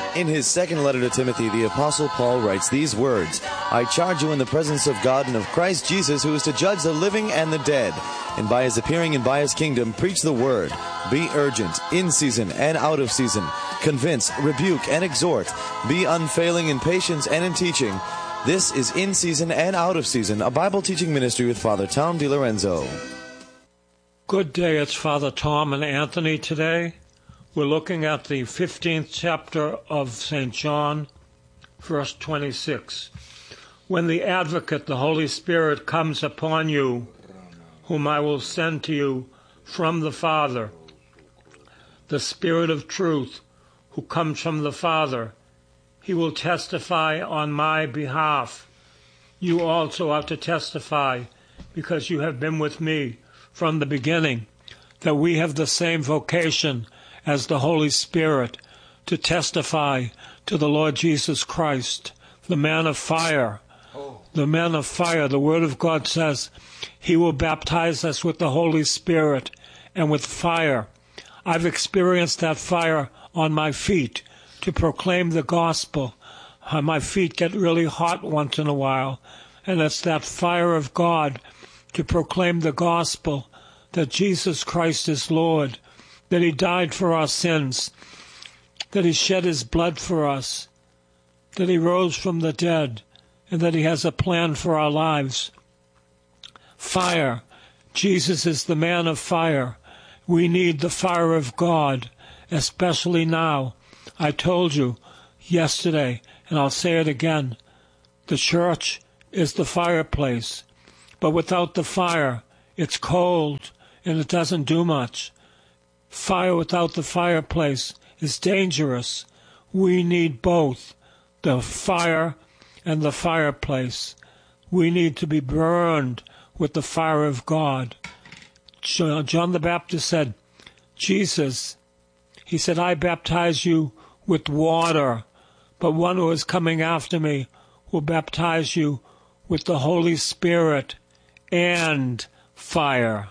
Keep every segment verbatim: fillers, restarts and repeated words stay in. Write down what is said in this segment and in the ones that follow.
In his second letter to Timothy, the Apostle Paul writes these words, I charge you in the presence of God and of Christ Jesus, who is to judge the living and the dead, and by his appearing and by his kingdom, preach the word. Be urgent, in season and out of season. Convince, rebuke, and exhort. Be unfailing in patience and in teaching. This is In Season and Out of Season, a Bible teaching ministry with Father Tom DiLorenzo. Good day, it's Father Tom and Anthony today. We're looking at the fifteenth chapter of Saint John, verse twenty-six. When the Advocate, the Holy Spirit, comes upon you, whom I will send to you from the Father, the Spirit of truth, who comes from the Father, he will testify on my behalf. You also are to testify, because you have been with me from the beginning, that we have the same vocation as the Holy Spirit, to testify to the Lord Jesus Christ, the man of fire. Oh. The man of fire, the Word of God says, he will baptize us with the Holy Spirit and with fire. I've experienced that fire on my feet to proclaim the gospel. My feet get really hot once in a while, and it's that fire of God to proclaim the gospel, that Jesus Christ is Lord, that he died for our sins, that he shed his blood for us, that he rose from the dead, and that he has a plan for our lives. Fire. Jesus is the man of fire. We need the fire of God, especially now. I told you yesterday, and I'll say it again, the church is the fireplace, but without the fire, it's cold and it doesn't do much. Fire without the fireplace is dangerous. We need both, the fire and the fireplace. We need to be burned with the fire of God. John the Baptist said, Jesus, he said, I baptize you with water, but one who is coming after me will baptize you with the Holy Spirit and fire.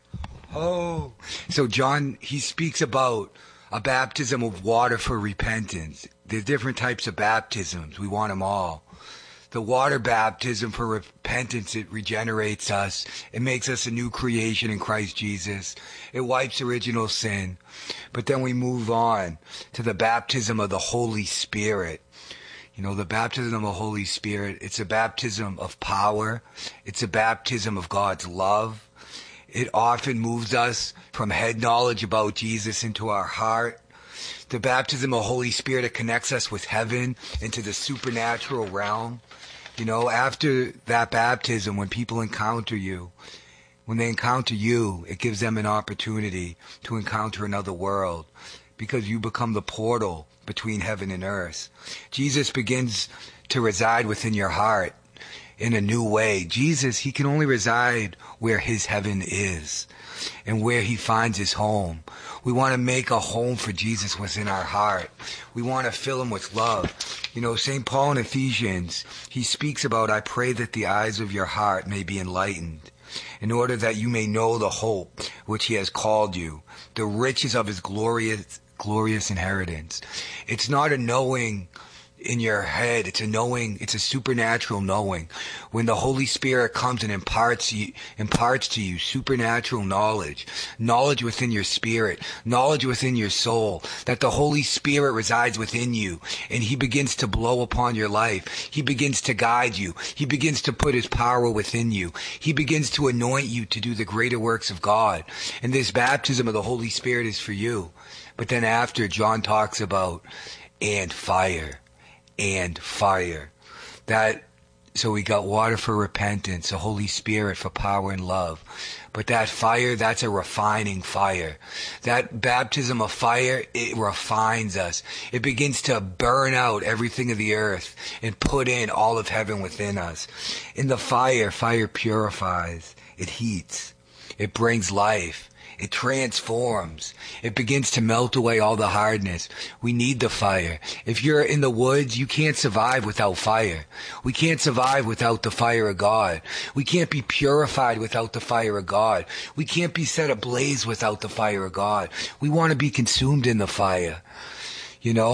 Oh, so John, he speaks about a baptism of water for repentance. There's different types of baptisms. We want them all. The water baptism for repentance, it regenerates us. It makes us a new creation in Christ Jesus. It wipes original sin. But then we move on to the baptism of the Holy Spirit. You know, the baptism of the Holy Spirit, it's a baptism of power. It's a baptism of God's love. It often moves us from head knowledge about Jesus into our heart. The baptism of the Holy Spirit, it connects us with heaven into the supernatural realm. You know, after that baptism, when people encounter you, when they encounter you, it gives them an opportunity to encounter another world, because you become the portal between heaven and earth. Jesus begins to reside within your heart in a new way. Jesus, he can only reside where his heaven is and where he finds his home. We want to make a home for Jesus within our heart. We want to fill him with love. You know, Saint Paul in Ephesians, he speaks about, I pray that the eyes of your heart may be enlightened, in order that you may know the hope which he has called you, the riches of his glorious, glorious inheritance. It's not a knowing in your head. It's a knowing. It's a supernatural knowing. When the Holy Spirit comes and imparts you, imparts to you supernatural knowledge, knowledge within your spirit, knowledge within your soul, that the Holy Spirit resides within you, and he begins to blow upon your life. He begins to guide you. He begins to put his power within you. He begins to anoint you to do the greater works of God. And this baptism of the Holy Spirit is for you. But then after, John talks about, and fire. And fire. That, so we got water for repentance, the Holy Spirit for power and love. But that fire, that's a refining fire. That baptism of fire, it refines us. It begins to burn out everything of the earth and put in all of heaven within us. In the fire, fire purifies. It heats. It brings life. It transforms. It begins to melt away all the hardness. We need the fire. If you're in the woods, you can't survive without fire. We can't survive without the fire of God. We can't be purified without the fire of God. We can't be set ablaze without the fire of God. We want to be consumed in the fire. You know,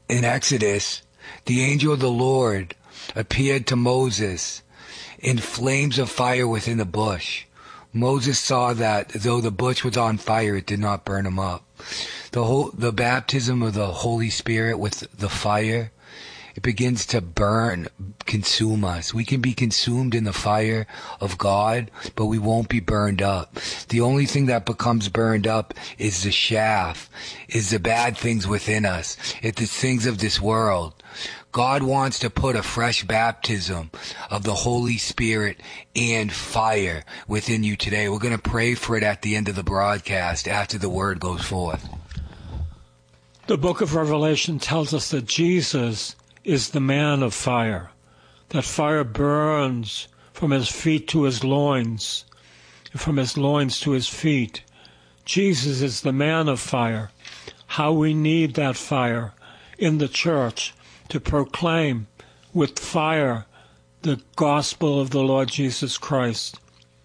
in Exodus, the angel of the Lord appeared to Moses in flames of fire within the bush. Moses saw that though the bush was on fire, it did not burn him up. The whole, the baptism of the Holy Spirit with the fire, it begins to burn, consume us. We can be consumed in the fire of God, but we won't be burned up. The only thing that becomes burned up is the chaff, is the bad things within us. It's the things of this world. God wants to put a fresh baptism of the Holy Spirit and fire within you today. We're going to pray for it at the end of the broadcast after the word goes forth. The book of Revelation tells us that Jesus is the man of fire. That fire burns from his feet to his loins, and from his loins to his feet. Jesus is the man of fire. How we need that fire in the church to proclaim with fire the gospel of the Lord Jesus Christ.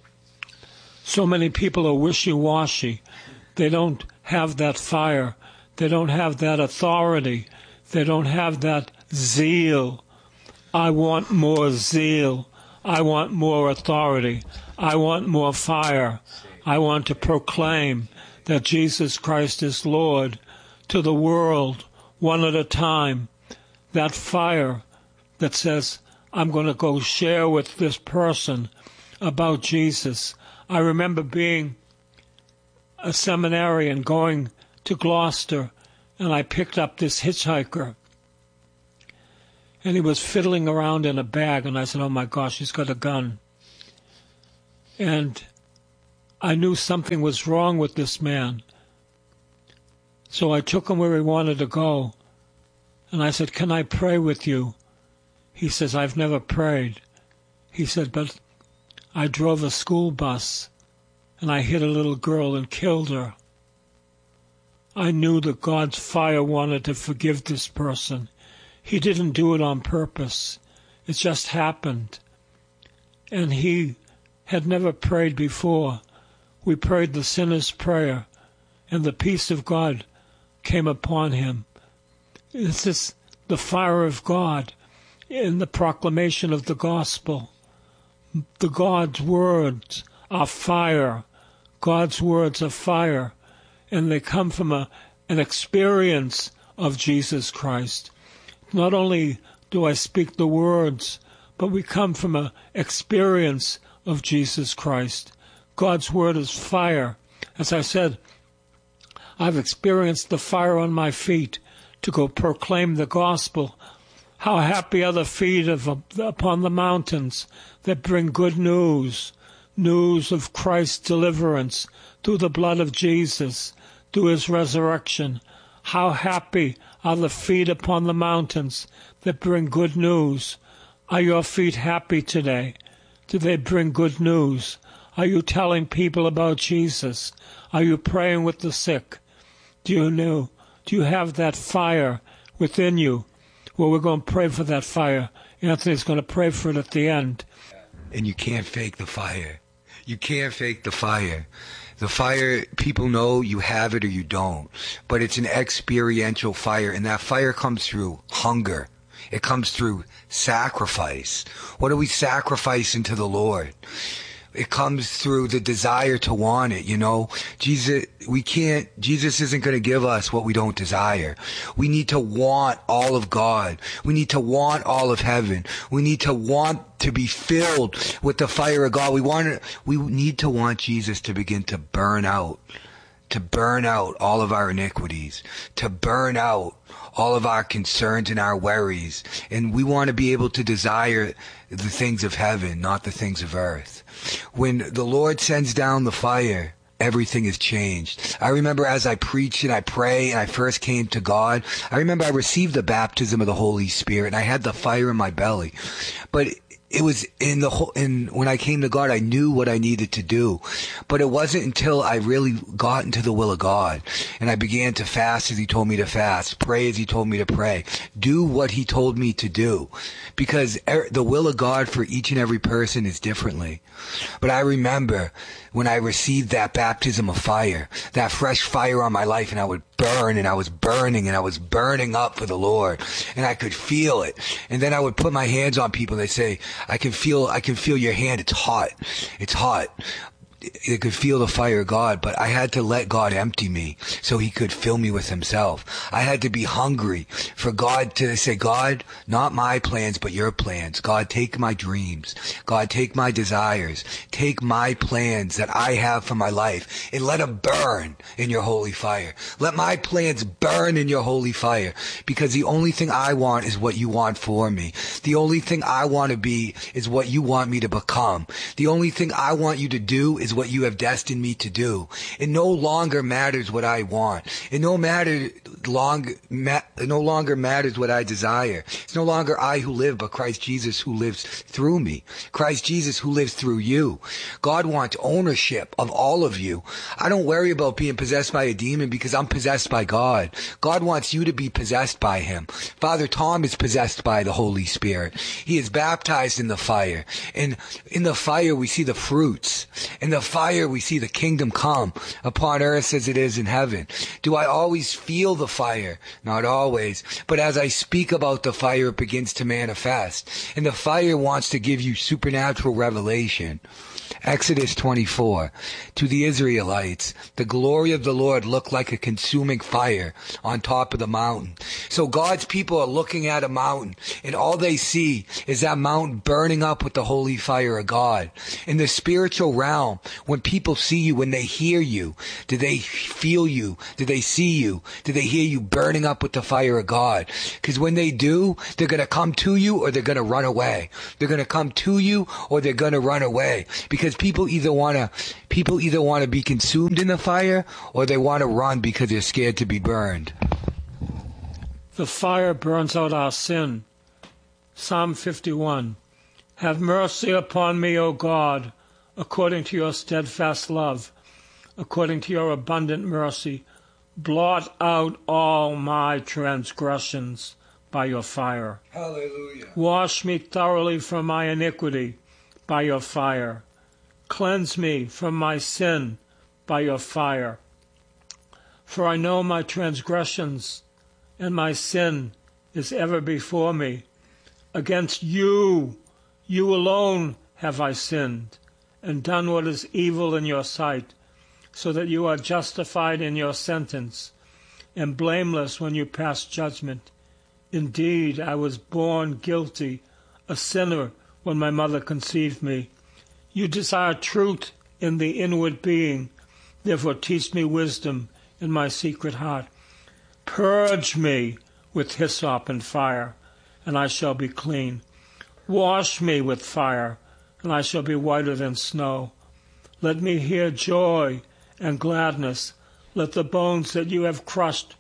So many people are wishy-washy. They don't have that fire. They don't have that authority. They don't have that zeal. I want more zeal. I want more authority. I want more fire. I want to proclaim that Jesus Christ is Lord to the world, one at a time. That fire that says, I'm going to go share with this person about Jesus. I remember being a seminarian going to Gloucester, and I picked up this hitchhiker. And he was fiddling around in a bag, and I said, oh my gosh, he's got a gun. And I knew something was wrong with this man. So I took him where he wanted to go. And I said, can I pray with you? He says, I've never prayed. He said, but I drove a school bus and I hit a little girl and killed her. I knew that God's fire wanted to forgive this person. He didn't do it on purpose. It just happened. And he had never prayed before. We prayed the sinner's prayer, and the peace of God came upon him. This is the fire of God in the proclamation of the gospel. The God's words are fire. God's words are fire. And they come from a, an experience of Jesus Christ. Not only do I speak the words, but we come from an experience of Jesus Christ. God's word is fire. As I said, I've experienced the fire on my feet to go proclaim the gospel. How happy are the feet of upon the mountains that bring good news, news of Christ's deliverance through the blood of Jesus, through his resurrection. How happy are the feet upon the mountains that bring good news. Are your feet happy today? Do they bring good news? Are you telling people about Jesus? Are you praying with the sick? Do you know? Do you have that fire within you? Well, we're going to pray for that fire. Anthony's going to pray for it at the end. And you can't fake the fire. You can't fake the fire. The fire, people know you have it or you don't. But it's an experiential fire, and that fire comes through hunger. It comes through sacrifice. What are we sacrificing to the Lord? It comes through the desire to want it, you know. Jesus, we can't, Jesus isn't going to give us what we don't desire. We need to want all of God. We need to want all of heaven. We need to want to be filled with the fire of God. We want, we need to want Jesus to begin to burn out, to burn out all of our iniquities, to burn out all of our concerns and our worries. And we want to be able to desire the things of heaven, not the things of earth. When the Lord sends down the fire, everything is changed. I remember as I preach and I pray and I first came to God, I remember I received the baptism of the Holy Spirit and I had the fire in my belly. But it was in the whole, in when I came to God, I knew what I needed to do. But it wasn't until I really got into the will of God and I began to fast as he told me to fast, pray as he told me to pray, do what he told me to do. Because er, the will of God for each and every person is differently. But I remember when I received that baptism of fire, that fresh fire on my life, and I would burn, and I was burning, and I was burning up for the Lord, and I could feel it. And then I would put my hands on people, and they say, I can feel, I can feel your hand. It's hot. It's hot. They could feel the fire of God, but I had to let God empty me so he could fill me with himself. I had to be hungry for God to say, God, not my plans, but your plans. God, take my dreams. God, take my desires. Take my plans that I have for my life and let them burn in your holy fire. Let my plans burn in your holy fire, because the only thing I want is what you want for me. The only thing I want to be is what you want me to become. The only thing I want you to do is what you have destined me to do. It no longer matters what I want. It no matter long, ma- it no longer matters what I desire. It's no longer I who live, but Christ Jesus who lives through me. Christ Jesus who lives through you. God wants ownership of all of you. I don't worry about being possessed by a demon, because I'm possessed by God. God wants you to be possessed by him. Father Tom is possessed by the Holy Spirit. He is baptized in the fire. And in the fire we see the fruits. In the fire we see the kingdom come upon earth as it is in heaven. Do I always feel the fire? Not always. But as I speak about the fire, it begins to manifest. And the fire wants to give you supernatural revelation. Exodus twenty-four. To the Israelites, the glory of the Lord looked like a consuming fire on top of the mountain. So God's people are looking at a mountain, and all they see is that mountain burning up with the holy fire of God. In the spiritual realm, when people see you, when they hear you, do they feel you? Do they see you? Do they hear you burning up with the fire of God? Because when they do, they're going to come to you or they're going to run away. They're going to come to you or they're going to run away. Because people either want to, people either want to be consumed in the fire or they want to run because they're scared to be burned. The fire burns out our sin. Psalm fifty-one. Have mercy upon me, O God, according to your steadfast love, according to your abundant mercy. Blot out all my transgressions by your fire. Hallelujah. Wash me thoroughly from my iniquity by your fire. Cleanse me from my sin by your fire. For I know my transgressions, and my sin is ever before me. Against you, you alone have I sinned, and done what is evil in your sight, so that you are justified in your sentence, and blameless when you pass judgment. Indeed, I was born guilty, a sinner, when my mother conceived me. You desire truth in the inward being, therefore teach me wisdom in my secret heart. Purge me with hyssop and fire, and I shall be clean. Wash me with fire, and I shall be whiter than snow. Let me hear joy and gladness. Let the bones that you have crushed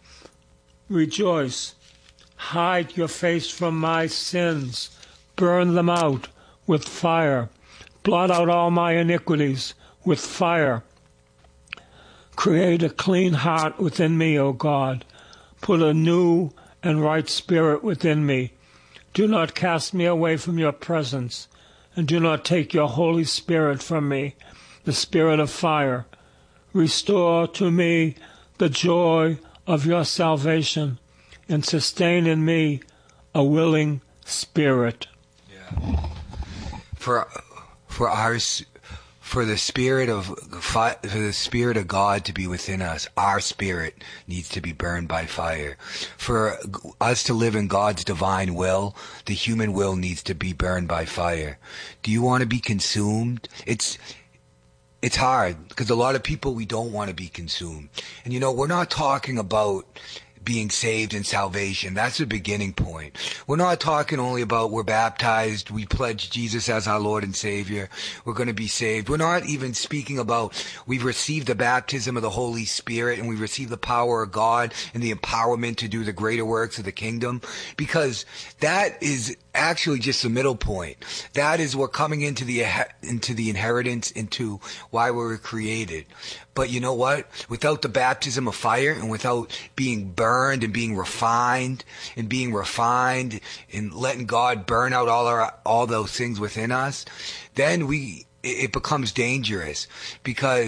rejoice. Hide your face from my sins. Burn them out with fire. Blot out all my iniquities with fire. Create a clean heart within me, O God. Put a new and right spirit within me. Do not cast me away from your presence, and do not take your Holy Spirit from me, the Spirit of fire. Restore to me the joy of your salvation, and sustain in me a willing spirit. Yeah. For for our for the spirit of for the spirit of God to be within us, our spirit needs to be burned by fire. For us to live in God's divine will, the human will needs to be burned by fire. Do you want to be consumed? It's It's hard because a lot of people, we don't want to be consumed. And you know, we're not talking about being saved and salvation. That's the beginning point. We're not talking only about we're baptized, we pledge Jesus as our Lord and Savior, we're going to be saved. We're not even speaking about we've received the baptism of the Holy Spirit and we've received the power of God and the empowerment to do the greater works of the kingdom, because that is actually just the middle point. That is we're coming into the into the inheritance, into why we were created. But you know what? Without the baptism of fire and without being burned and being refined and being refined and letting God burn out all our all those things within us, then we it becomes dangerous, because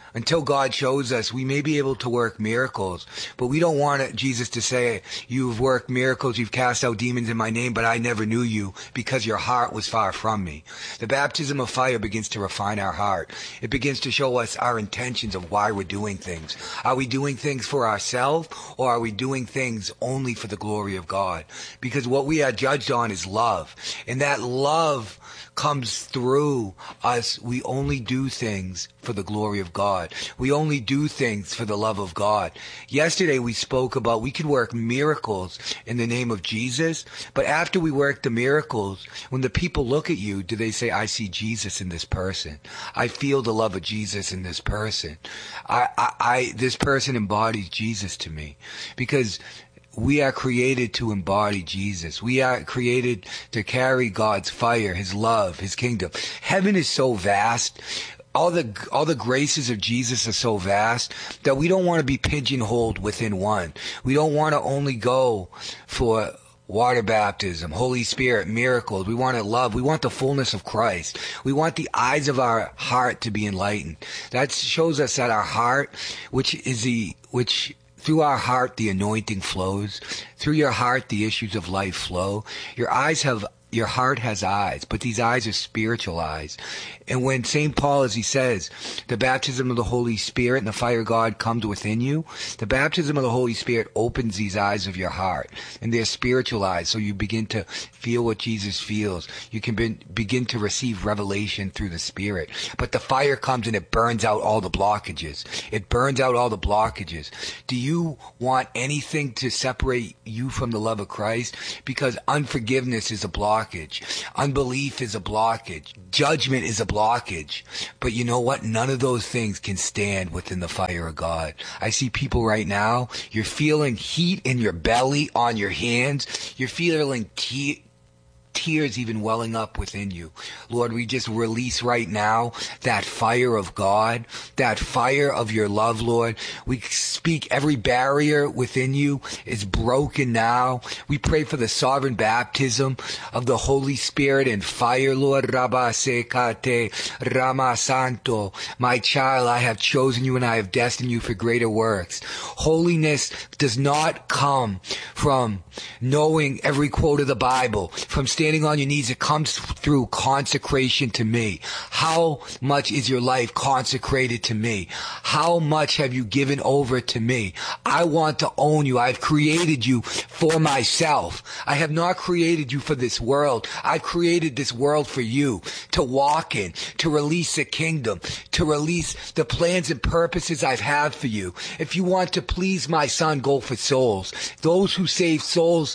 Until God shows us, we may be able to work miracles, but we don't want Jesus to say, you've worked miracles, you've cast out demons in my name, but I never knew you because your heart was far from me. The baptism of fire begins to refine our heart. It begins to show us our intentions of why we're doing things. Are we doing things for ourselves, or are we doing things only for the glory of God? Because what we are judged on is love, and that love comes through us. We only do things for the glory of God. We only do things for the love of God. Yesterday we spoke about we could work miracles in the name of Jesus, but after we work the miracles, when the people look at you, do they say, I see Jesus in this person. I feel the love of Jesus in this person. I, I, I this person embodies Jesus to me. Because we are created to embody Jesus. We are created to carry God's fire, His love, His kingdom. Heaven is so vast. All the all the graces of Jesus are so vast that we don't want to be pigeonholed within one. We don't want to only go for water baptism, Holy Spirit, miracles. We want to love. We want the fullness of Christ. We want the eyes of our heart to be enlightened. That shows us that our heart, which is the which through our heart, the anointing flows. Through your heart, the issues of life flow. Your eyes have, your heart has eyes, but these eyes are spiritual eyes. And when Saint Paul, as he says, the baptism of the Holy Spirit and the fire of God comes within you, the baptism of the Holy Spirit opens these eyes of your heart, and they're spiritual eyes, so you begin to feel what Jesus feels. You can be, begin to receive revelation through the Spirit. But the fire comes and it burns out all the blockages. It burns out all the blockages. Do you want anything to separate you from the love of Christ? Because unforgiveness is a blockage. Unbelief is a blockage. Judgment is a blockage. blockage. But you know what? None of those things can stand within the fire of God. I see people right now, you're feeling heat in your belly, on your hands. You're feeling te- tears even welling up within you. Lord, we just release right now that fire of God, that fire of your love, Lord. We speak every barrier within you is broken now. We pray for the sovereign baptism of the Holy Spirit and fire, Lord. Rabba Sekate, Rama Santo. My child, I have chosen you and I have destined you for greater works. Holiness does not come from knowing every quote of the Bible, from standing on your knees. It comes through consecration to me. How much is your life consecrated to me? How much have you given over to me? I want to own you. I've created you for myself. I have not created you for this world. I've created this world for you to walk in, to release the kingdom, to release the plans and purposes I've had for you. If you want to please my Son, go for souls. Those who save souls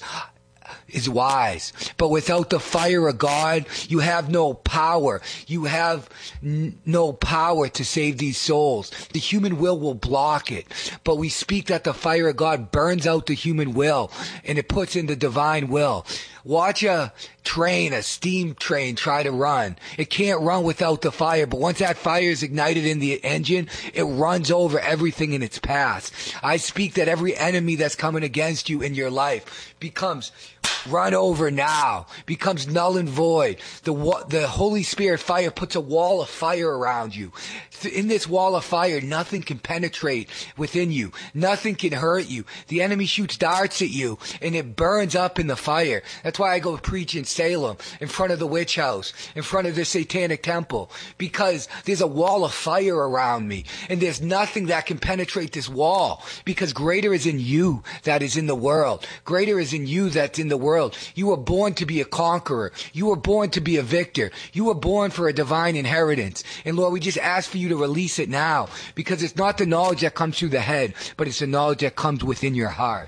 is wise. But without the fire of God, you have no power. You have n- no power to save these souls. The human will will block it. But we speak that the fire of God burns out the human will and it puts in the divine will. Watch a train, a steam train, try to run. It can't run without the fire, but once that fire is ignited in the engine, it runs over everything in its path. I speak that every enemy that's coming against you in your life becomes run over now, becomes null and void. The the Holy Spirit fire puts a wall of fire around you. In this wall of fire, nothing can penetrate within you. Nothing can hurt you. The enemy shoots darts at you, and it burns up in the fire. That's why I go preach in Salem, in front of the witch house, in front of the satanic temple, because there's a wall of fire around me, and there's nothing that can penetrate this wall, because greater is in you that is in the world. Greater is in you that's in the world. You were born to be a conqueror. You were born to be a victor. You were born for a divine inheritance. And Lord, we just ask for you to release it now, because it's not the knowledge that comes through the head, but it's the knowledge that comes within your heart.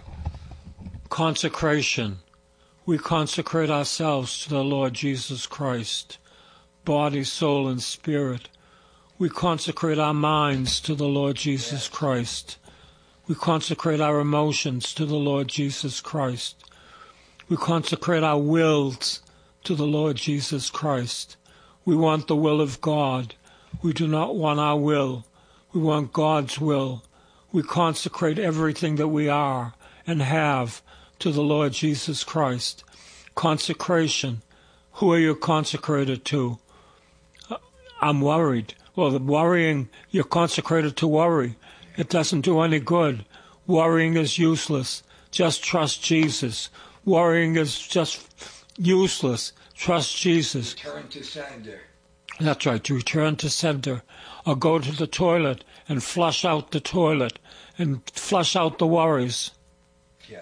Consecration. We consecrate ourselves to the Lord Jesus Christ, body, soul, and spirit. We consecrate our minds to the Lord Jesus Christ. We consecrate our emotions to the Lord Jesus Christ. We consecrate our wills to the Lord Jesus Christ. We want the will of God. We do not want our will. We want God's will. We consecrate everything that we are and have to the Lord Jesus Christ. Consecration. Who are you consecrated to? I'm worried. Well, the worrying, you're consecrated to worry. It doesn't do any good. Worrying is useless. Just trust Jesus. Worrying is just useless. Trust Jesus. Return to sender. That's right. Return to sender. Or go to the toilet and flush out the toilet and flush out the worries. Yeah.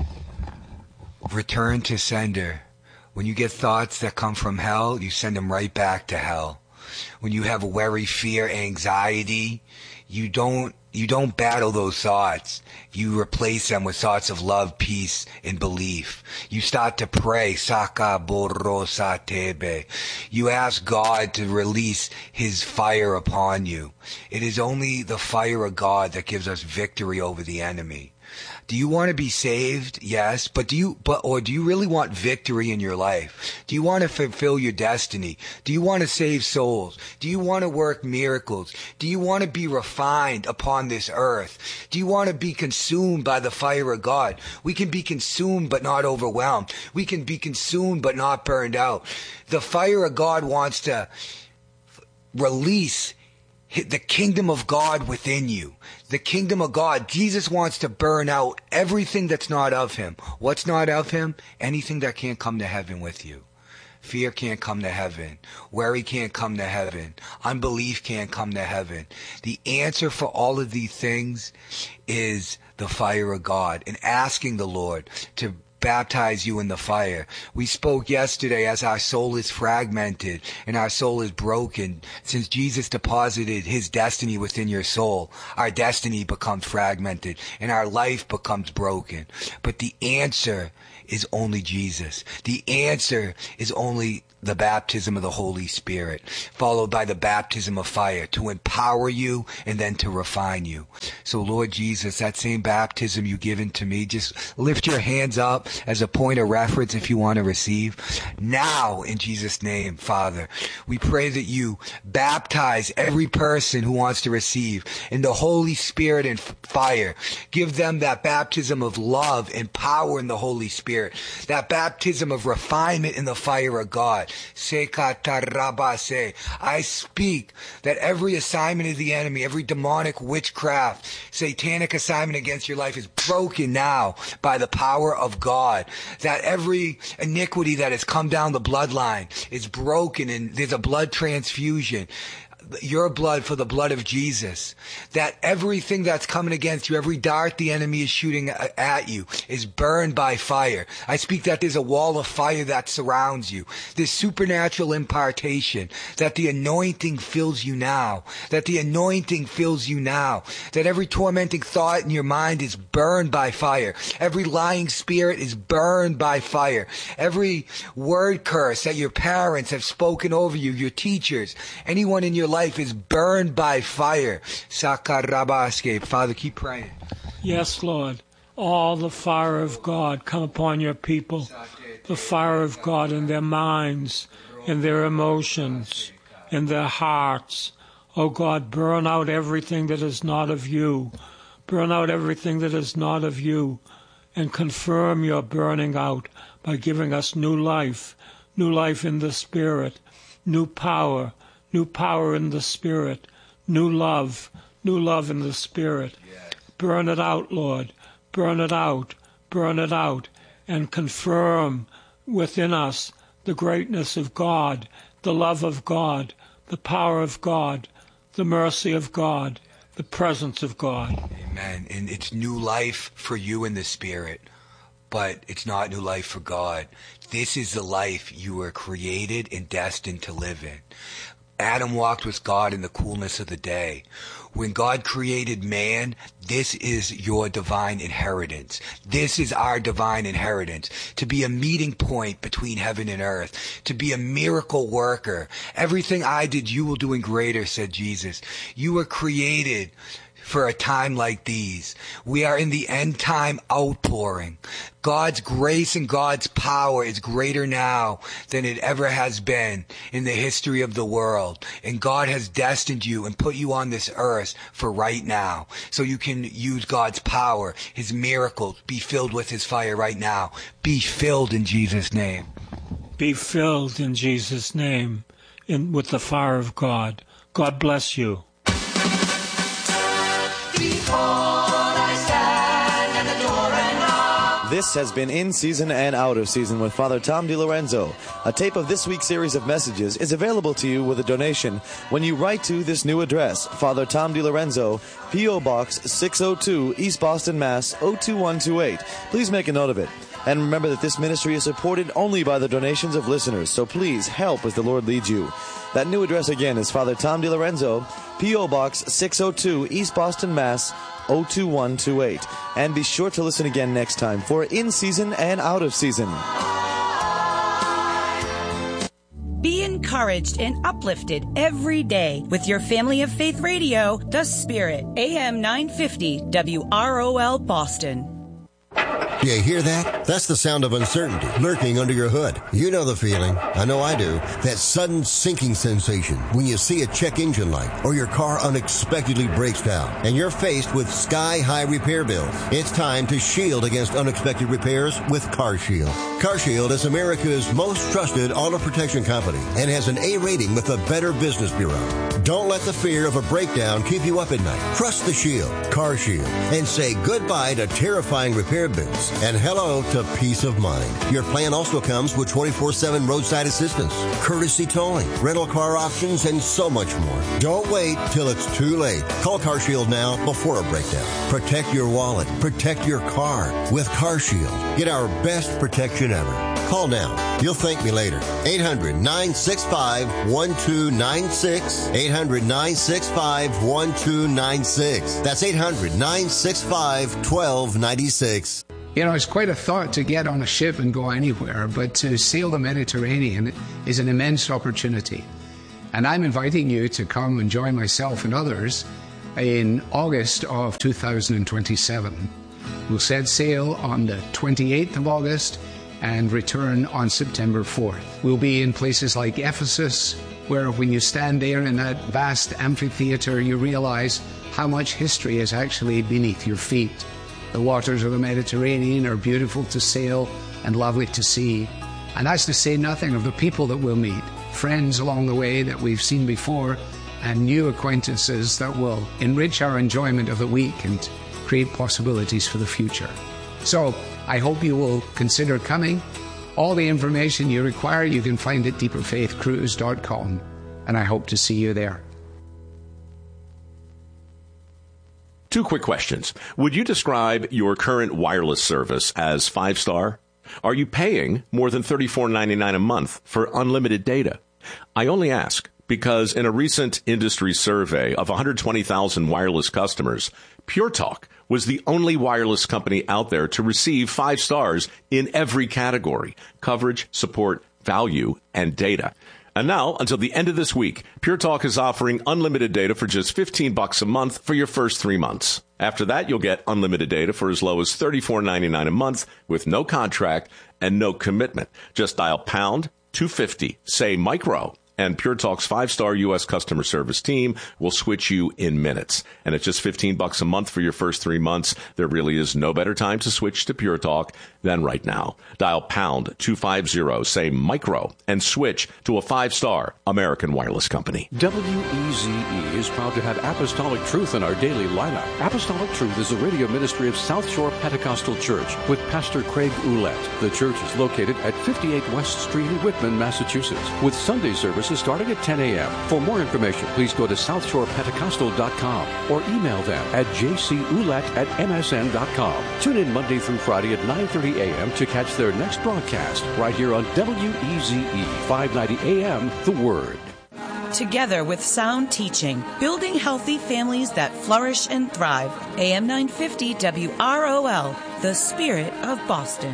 Return to sender. When you get thoughts that come from hell, you send them right back to hell. When you have worry, fear, anxiety, you don't you don't battle those thoughts. You replace them with thoughts of love, peace, and belief. You start to pray. Saka borosa tebe. You ask God to release His fire upon you. It is only the fire of God that gives us victory over the enemy. Do you want to be saved? Yes. But do you, but, or do you really want victory in your life? Do you want to fulfill your destiny? Do you want to save souls? Do you want to work miracles? Do you want to be refined upon this earth? Do you want to be consumed by the fire of God? We can be consumed but not overwhelmed. We can be consumed but not burned out. The fire of God wants to release the kingdom of God within you. The kingdom of God. Jesus wants to burn out everything that's not of Him. What's not of Him? Anything that can't come to heaven with you. Fear can't come to heaven. Worry can't come to heaven. Unbelief can't come to heaven. The answer for all of these things is the fire of God and asking the Lord to baptize you in the fire. We spoke yesterday as our soul is fragmented and our soul is broken. Since Jesus deposited His destiny within your soul, our destiny becomes fragmented and our life becomes broken. But the answer is only Jesus. The answer is only the baptism of the Holy Spirit, followed by the baptism of fire to empower you and then to refine you. So Lord Jesus, that same baptism you given to me, just lift your hands up as a point of reference if you want to receive. Now, in Jesus' name, Father, we pray that you baptize every person who wants to receive in the Holy Spirit and fire. Give them that baptism of love and power in the Holy Spirit, that baptism of refinement in the fire of God. I speak that every assignment of the enemy, every demonic witchcraft, satanic assignment against your life is broken now by the power of God. That every iniquity that has come down the bloodline is broken and there's a blood transfusion. Your blood for the blood of Jesus. That everything that's coming against you, every dart the enemy is shooting at you is burned by fire. I speak that there's a wall of fire that surrounds you. This supernatural impartation, that the anointing fills you now. That the anointing fills you now. That every tormenting thought in your mind is burned by fire. Every lying spirit is burned by fire. Every word curse that your parents have spoken over you, your teachers, anyone in your life is burned by fire. Sakarabaske. Father, keep praying. Yes, Lord. All the fire of God come upon your people. The fire of God in their minds, in their emotions, in their hearts. Oh God, burn out everything that is not of you. Burn out everything that is not of you. And confirm your burning out by giving us new life. New life in the Spirit. New power. New power in the Spirit, new love, new love in the Spirit. Yes. Burn it out, Lord. Burn it out, burn it out, and confirm within us the greatness of God, the love of God, the power of God, the mercy of God, the presence of God. Amen. And it's new life for you in the Spirit, but it's not new life for God. This is the life you were created and destined to live in. Adam walked with God in the coolness of the day. When God created man, this is your divine inheritance. This is our divine inheritance. To be a meeting point between heaven and earth. To be a miracle worker. Everything I did, you will do in greater, said Jesus. You were created for a time like these. We are in the end time outpouring. God's grace and God's power is greater now than it ever has been in the history of the world. And God has destined you and put you on this earth for right now. So you can use God's power, His miracles, be filled with His fire right now. Be filled in Jesus' name. Be filled in Jesus' name in, with the fire of God. God bless you. This has been In Season and Out of Season with Father Tom DiLorenzo. A tape of this week's series of messages is available to you with a donation when you write to this new address, Father Tom DiLorenzo, P O. Box six oh two, East Boston, Mass. oh two one two eight. Please make a note of it. And remember that this ministry is supported only by the donations of listeners, so please help as the Lord leads you. That new address again is Father Tom DiLorenzo, P O. Box six oh two, East Boston, Mass. oh two one two eight. And be sure to listen again next time for In Season and Out of Season. Be encouraged and uplifted every day with your Family of Faith radio, The Spirit, A M nine fifty W R O L Boston. You hear that? That's the sound of uncertainty lurking under your hood. You know the feeling. I know I do. That sudden sinking sensation when you see a check engine light or your car unexpectedly breaks down and you're faced with sky-high repair bills. It's time to shield against unexpected repairs with CarShield. CarShield is America's most trusted auto protection company and has an A rating with the Better Business Bureau. Don't let the fear of a breakdown keep you up at night. Trust the Shield, CarShield, and say goodbye to terrifying repair bills and hello to peace of mind. Your plan also comes with twenty-four seven roadside assistance, courtesy towing, rental car options, and so much more. Don't wait till it's too late. Call CarShield now before a breakdown. Protect your wallet. Protect your car with CarShield. Get our best protection ever. Call now. You'll thank me later. eight hundred nine six five one two nine six. eight hundred nine six five one two nine six. That's eight hundred nine six five one two nine six. You know, it's quite a thought to get on a ship and go anywhere, but to sail the Mediterranean is an immense opportunity. And I'm inviting you to come and join myself and others in August of two thousand twenty-seven. We'll set sail on the twenty-eighth of August and return on September fourth. We'll be in places like Ephesus, where when you stand there in that vast amphitheater, you realize how much history is actually beneath your feet. The waters of the Mediterranean are beautiful to sail and lovely to see. And that's to say nothing of the people that we'll meet, friends along the way that we've seen before, and new acquaintances that will enrich our enjoyment of the week and create possibilities for the future. So I hope you will consider coming. All the information you require you can find at deeper faith cruise dot com, and I hope to see you there. Two quick questions. Would you describe your current wireless service as five-star? Are you paying more than thirty-four ninety-nine a month for unlimited data? I only ask because in a recent industry survey of one hundred twenty thousand wireless customers, Pure Talk was the only wireless company out there to receive five stars in every category: coverage, support, value, and data. And now, until the end of this week, Pure Talk is offering unlimited data for just fifteen bucks a month for your first three months. After that, you'll get unlimited data for as low as thirty-four ninety-nine a month with no contract and no commitment. Just dial pound two fifty, say micro, and Pure Talk's five-star U S customer service team will switch you in minutes. And it's just fifteen bucks a month for your first three months. There really is no better time to switch to Pure Talk than right now. Dial pound two fifty, say micro, and switch to a five-star American wireless company. W E Z E is proud to have Apostolic Truth in our daily lineup. Apostolic Truth is a radio ministry of South Shore Pentecostal Church with Pastor Craig Ouellette. The church is located at fifty-eight West Street in Whitman, Massachusetts, with Sunday services starting at ten a.m. For more information, please go to south shore pentecostal dot com or email them at j c ouellette at m s n dot com. Tune in Monday through Friday at nine thirty a.m. to catch their next broadcast right here on W E Z E, five ninety A M, The Word. Together with sound teaching, building healthy families that flourish and thrive. A M nine fifty W R O L, The Spirit of Boston.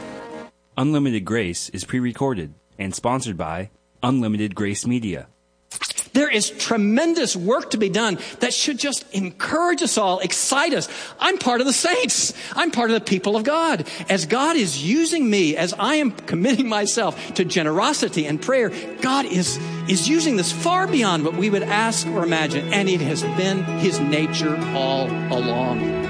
Unlimited Grace is pre-recorded and sponsored by Unlimited Grace Media. There is tremendous work to be done that should just encourage us all, excite us. I'm part of the saints. I'm part of the people of God. As God is using me, as I am committing myself to generosity and prayer, God is, is using this far beyond what we would ask or imagine. And it has been His nature all along.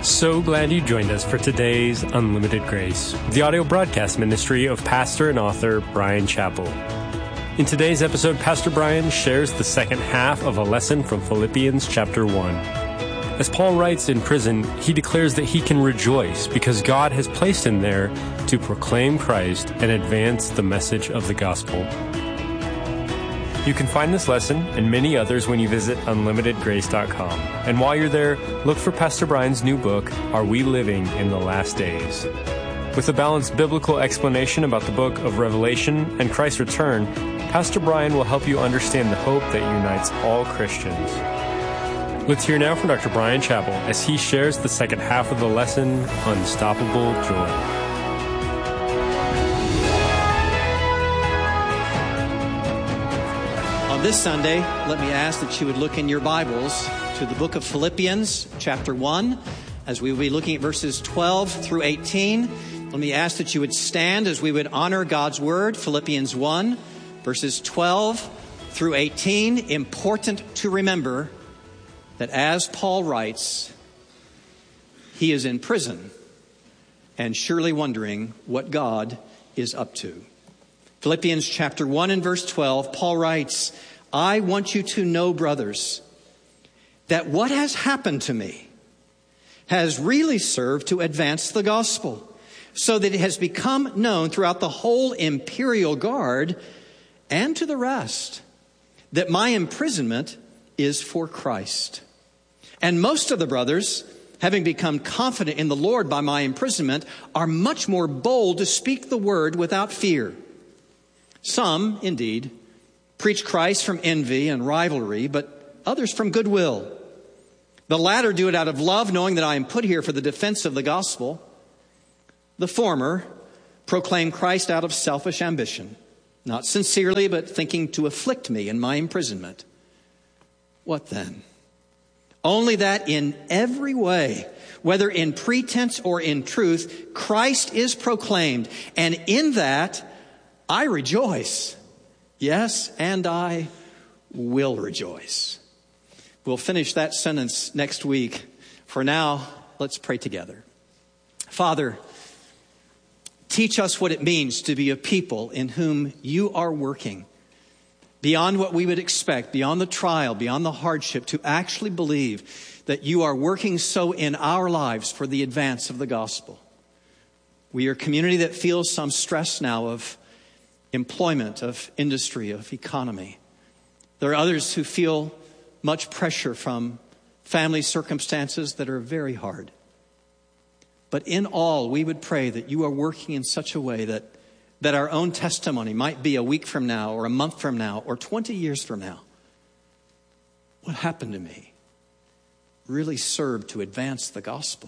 So glad you joined us for today's Unlimited Grace, the audio broadcast ministry of pastor and author Bryan Chapell. In today's episode, Pastor Bryan shares the second half of a lesson from Philippians chapter one. As Paul writes in prison, he declares that he can rejoice because God has placed him there to proclaim Christ and advance the message of the gospel. You can find this lesson and many others when you visit unlimited grace dot com. And while you're there, look for Pastor Bryan's new book, Are We Living in the Last Days? With a balanced biblical explanation about the book of Revelation and Christ's return, Pastor Bryan will help you understand the hope that unites all Christians. Let's hear now from Doctor Bryan Chapell as he shares the second half of the lesson, Unstoppable Joy. This Sunday, let me ask that you would look in your Bibles to the book of Philippians, chapter one, as we will be looking at verses twelve through eighteen. Let me ask that you would stand as we would honor God's word, Philippians one, verses twelve through eighteen. Important to remember that as Paul writes, he is in prison and surely wondering what God is up to. Philippians chapter one and verse twelve, Paul writes, I want you to know, brothers, that what has happened to me has really served to advance the gospel, so that it has become known throughout the whole imperial guard and to the rest that my imprisonment is for Christ. And most of the brothers, having become confident in the Lord by my imprisonment, are much more bold to speak the word without fear. Some, indeed, preach Christ from envy and rivalry, but others from goodwill. The latter do it out of love, knowing that I am put here for the defense of the gospel. The former proclaim Christ out of selfish ambition, not sincerely, but thinking to afflict me in my imprisonment. What then? Only that in every way, whether in pretense or in truth, Christ is proclaimed, and in that I rejoice. Yes, and I will rejoice. We'll finish that sentence next week. For now, let's pray together. Father, teach us what it means to be a people in whom you are working beyond what we would expect, beyond the trial, beyond the hardship, to actually believe that you are working so in our lives for the advance of the gospel. We are a community that feels some stress now of employment, of industry, of economy. There are others who feel much pressure from family circumstances that are very hard. But in all, we would pray that you are working in such a way that, that our own testimony might be a week from now or a month from now or twenty years from now. What happened to me really served to advance the gospel.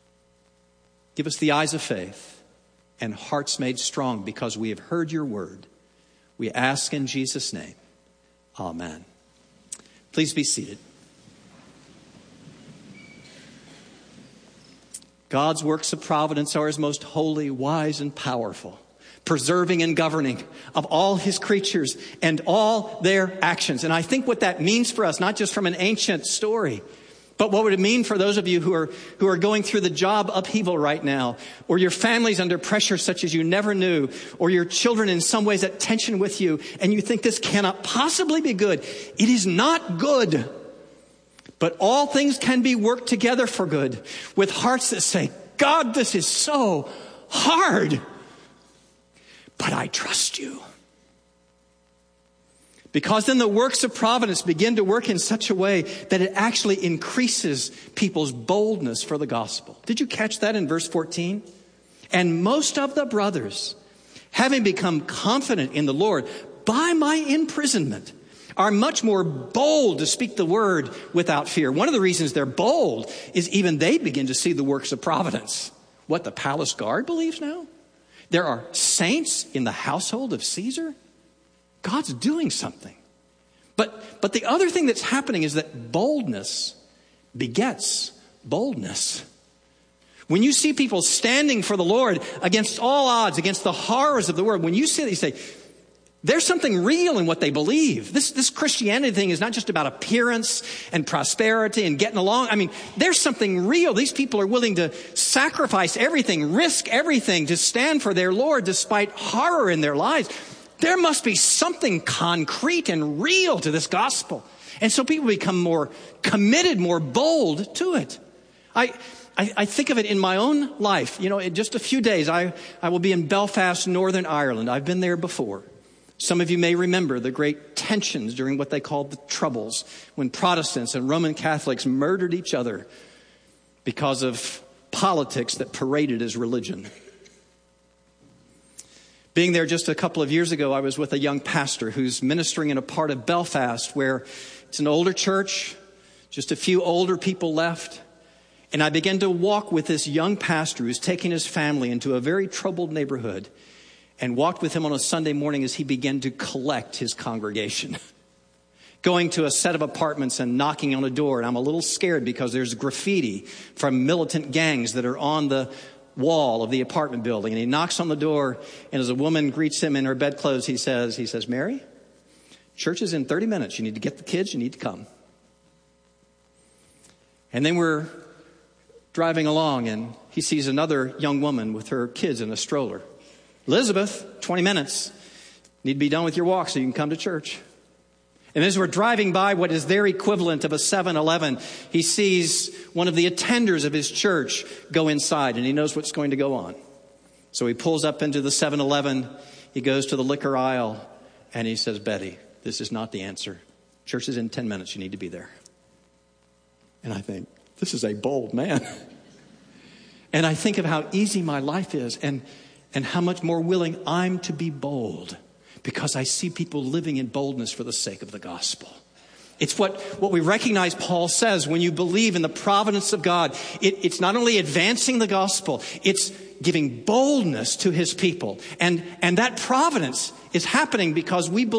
Give us the eyes of faith and hearts made strong because we have heard your word. We ask in Jesus' name. Amen. Please be seated. God's works of providence are his most holy, wise, and powerful, preserving and governing of all his creatures and all their actions. And I think what that means for us, not just from an ancient story, but what would it mean for those of you who are who are going through the job upheaval right now, or your family's under pressure such as you never knew, or your children in some ways at tension with you, and you think this cannot possibly be good? It is not good. But all things can be worked together for good, with hearts that say, God, this is so hard, but I trust you. Because then the works of providence begin to work in such a way that it actually increases people's boldness for the gospel. Did you catch that in verse fourteen? And most of the brothers, having become confident in the Lord by my imprisonment, are much more bold to speak the word without fear. One of the reasons they're bold is even they begin to see the works of providence. What, the palace guard believes now? There are saints in the household of Caesar? God's doing something. But, but the other thing that's happening is that boldness begets boldness. When you see people standing for the Lord against all odds, against the horrors of the world, when you see that, you say, There's something real in what they believe. This, this Christianity thing is not just about appearance and prosperity and getting along. I mean, there's something real. These people are willing to sacrifice everything, risk everything to stand for their Lord despite horror in their lives. There must be something concrete and real to this gospel. And so people become more committed, more bold to it. I, I, I think of it in my own life. You know, in just a few days, I, I will be in Belfast, Northern Ireland. I've been there before. Some of you may remember the great tensions during what they called the Troubles, when Protestants and Roman Catholics murdered each other because of politics that paraded as religion. Being there just a couple of years ago, I was with a young pastor who's ministering in a part of Belfast where it's an older church, just a few older people left. And I began to walk with this young pastor who's taking his family into a very troubled neighborhood, and walked with him on a Sunday morning as he began to collect his congregation. Going to a set of apartments and knocking on a door. And I'm a little scared because there's graffiti from militant gangs that are on the wall of the apartment building. And he knocks on the door, and as a woman greets him in her bedclothes, he says, he says, "Mary, church is in thirty minutes. You need to get the kids. You need to come." And then we're driving along, and he sees another young woman with her kids in a stroller. "Elizabeth, twenty minutes. Need to be done with your walk so you can come to church." And as we're driving by what is their equivalent of a seven eleven, he sees one of the attenders of his church go inside, and he knows what's going to go on. So he pulls up into the seven eleven. He goes to the liquor aisle, and he says, "Betty, this is not the answer. Church is in ten minutes. You need to be there." And I think, this is a bold man. And I think of how easy my life is, and And how much more willing I'm to be bold, because I see people living in boldness for the sake of the gospel. It's what, what we recognize Paul says when you believe in the providence of God. It, it's not only advancing the gospel, it's giving boldness to his people. And, and that providence is happening because we believe